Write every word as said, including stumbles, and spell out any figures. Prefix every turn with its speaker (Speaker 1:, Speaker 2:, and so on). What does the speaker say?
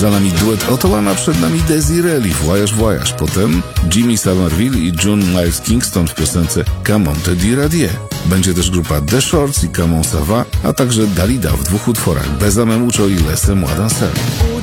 Speaker 1: Za nami duet Ottawa, a przed nami Desiree w Voyage Voyage. Potem Jimmy Somerville i June Miles Kingston w piosence Come on te dire adieu. Będzie też grupa The Shorts i Come on ça va, a także Dalida w dwóch utworach Besame mucho i Laissez-moi danser.